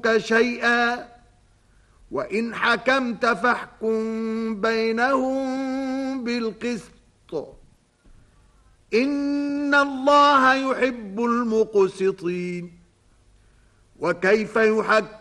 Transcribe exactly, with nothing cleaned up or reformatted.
شيئا وإن حكمت فاحكم بينهم بالقسط إن الله يحب المقسطين. وكيف يحكم